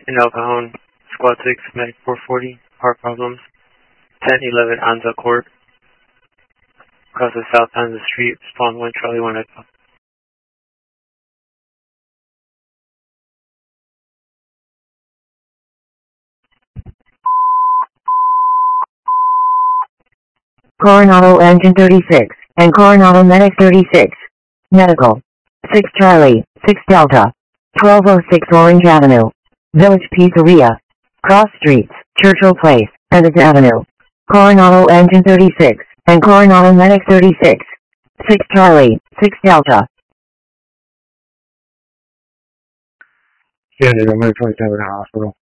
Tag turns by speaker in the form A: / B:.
A: In El Cajon, Squad 6, Medic 440, heart problems. 1011 Anza Court, across the south end of the street, spawn 1 Charlie 1 Echo.
B: Coronado Engine 36, and Coronado Medic 36. Medical. 6 Charlie, 6 Delta. 1206 Orange Avenue. Village Pizzeria. Cross Streets, Churchill Place, Edith Avenue. Coronado Engine 36, and Coronado Medic 36. 6 Charlie, 6 Delta.
C: Yeah, I'm going to 27 hospital.